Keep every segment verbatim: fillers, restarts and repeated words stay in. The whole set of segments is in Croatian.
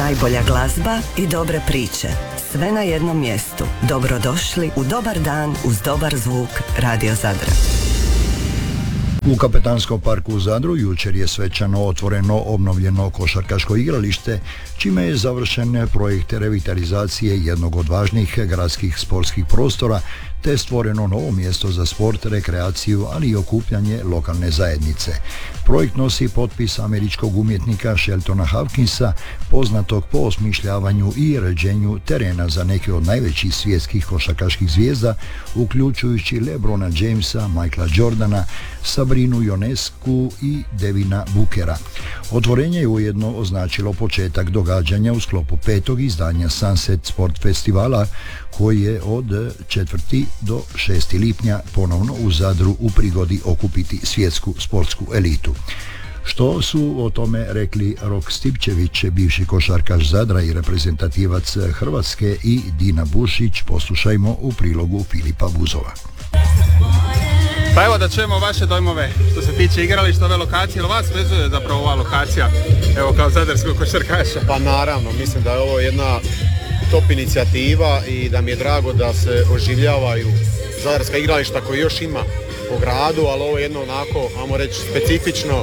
Najbolja glazba i dobre priče. Sve na jednom mjestu. Dobrodošli u dobar dan uz dobar zvuk Radio Zadra. U Kapetanskom parku u Zadru jučer je svečano otvoreno obnovljeno košarkaško igralište, čime je završen projekt revitalizacije jednog od važnih gradskih sportskih prostora, te stvoreno novo mjesto za sport, rekreaciju, ali i okupljanje lokalne zajednice. Projekt nosi potpis američkog umjetnika Sheltona Hawkinsa, poznatog po osmišljavanju i ređenju terena za neke od najvećih svjetskih košarkaških zvijezda, uključujući LeBrona Jamesa, Michaela Jordana, Sabrinu Ionescu i Devina Bookera. Otvorenje je ujedno označilo početak događanja u sklopu petog izdanja Sunset Sport Festivala, koji je od četvrtog do šestog lipnja ponovno u Zadru u prigodi okupiti svjetsku sportsku elitu. Što su o tome rekli Rok Stipčević, bivši košarkaš Zadra i reprezentativac Hrvatske, i Dina Bušić, poslušajmo u prilogu Filipa Buzova. Pa evo da čujemo vaše dojmove što se tiče igrališta, ove lokacije, ili vas vezuje zapravo ova lokacija, evo kao zadarskog košarkaša? Pa naravno, mislim da je ovo jedna top inicijativa i da mi je drago da se oživljavaju zadarska igrališta koji još ima po gradu, ali ovo je jedno onako, ajmo reći, specifično,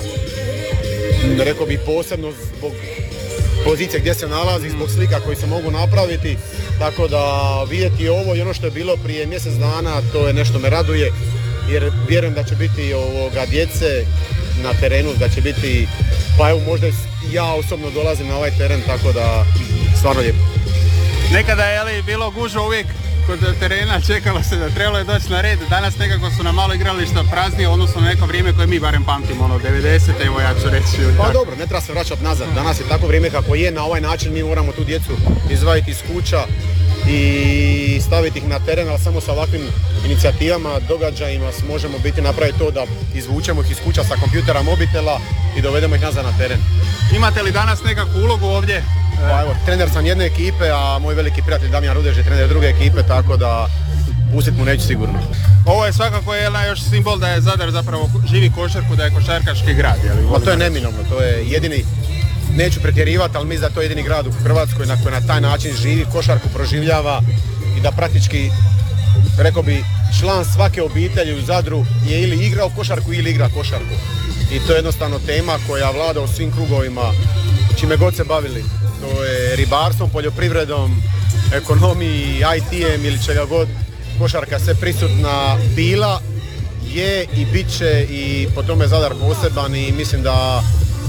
rekao bih posebno zbog pozicije gdje se nalazi, zbog slika koji se mogu napraviti, tako da vidjeti ovo i ono što je bilo prije mjesec dana, to je nešto me raduje, jer vjerujem da će biti ovoga djece na terenu, da će biti, pa evo možda ja osobno dolazim na ovaj teren, tako da stvarno lijepo. Nekada je li bilo gužva uvijek kod terena, čekalo se da trebalo je doći na red, danas nekako su na malo igrališta praznije, odnosno na neko vrijeme koje mi barem pamtimo, ono devedesete, evo ja ću reći. Pa dobro, ne treba se vraćati nazad, danas je tako vrijeme kako je, na ovaj način mi moramo tu djecu izvaditi iz kuća i staviti ih na teren, ali samo sa ovakvim inicijativama, događajima možemo biti napraviti to da izvučemo ih iz kuća sa kompjutera, mobitela i dovedemo ih nazad na teren. Imate li danas nekakvu ulogu ovdje? Pa evo, trener sam jedne ekipe, a moj veliki prijatelj Damjan Rudež je trener druge ekipe, tako da pustit mu neću sigurno. Ovo je svakako jedan još simbol da je Zadar zapravo živi košarku, da je košarkaški grad. Pa to je neminovno, to je jedini, neću pretjerivati, ali mislim da je to jedini grad u Hrvatskoj na koji na taj način živi, košarku proživljava i da praktički, rekao bi, član svake obitelji u Zadru je ili igrao košarku ili igra košarku. I to je jednostavno tema koja vlada u svim krugovima, čime god se bavili. To je ribarstvom, poljoprivredom, ekonomiji, I T-em ili čega god. Košarka sve prisutna bila, je i bit će i po tome Zadar poseban i mislim da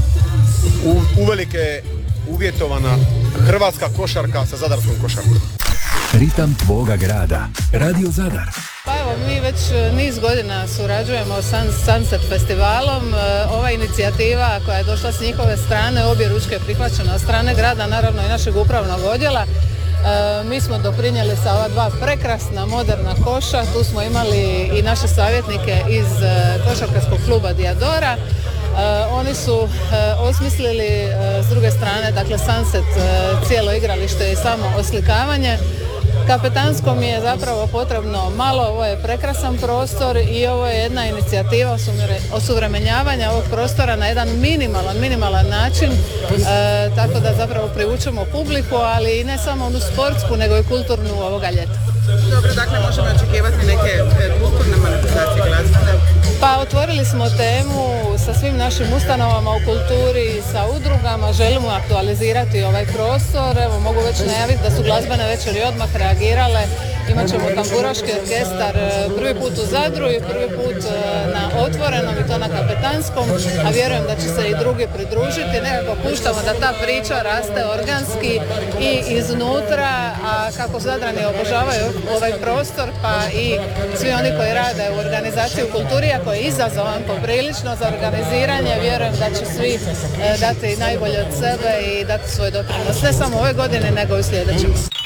u, uvelike uvjetovana hrvatska košarka sa zadarskom košarkom. Ritam tvoga grada. Radio Zadar. Pa evo, mi već niz godina surađujemo sa Sunset festivalom. Ova inicijativa koja je došla s njihove strane, obje ručke prihvaćena od strane grada, naravno i našeg upravnog odjela. E, mi smo doprinijeli sa ova dva prekrasna moderna koša. Tu smo imali i naše savjetnike iz košarkaškog kluba Diadora. E, oni su e, osmislili e, s druge strane, dakle Sunset, e, cijelo igralište i samo oslikavanje. Kapetanskom je zapravo potrebno malo, ovo je prekrasan prostor i ovo je jedna inicijativa osuvremenjavanja ovog prostora na jedan minimalan, minimalan način, e, tako da zapravo privučemo publiku, ali i ne samo onu sportsku, nego i kulturnu ovoga ljeta. Dobro, dakle možemo očekivati neke kulturne manifestacije glazbene? Pa otvorili smo temu sa svim našim ustanovama u kulturi, sa udrugama, želimo aktualizirati ovaj prostor. Evo, mogu već najaviti da su glazbene večeri odmah reagirale. Imat ćemo tamburaški orkestar prvi put u Zadru i prvi put na Otvorenom i to na Kapetanskom, a vjerujem da će se i drugi pridružiti. Nekako puštamo da ta priča raste organski i iznutra, a kako Zadrani obožavaju ovaj prostor, pa i svi oni koji rade u organizaciji u kulturi, ako je izazovan poprilično za organiziranje, vjerujem da će svi dati najbolje od sebe i dati svoj doprinos, ne samo ove godine, nego i sljedećeg.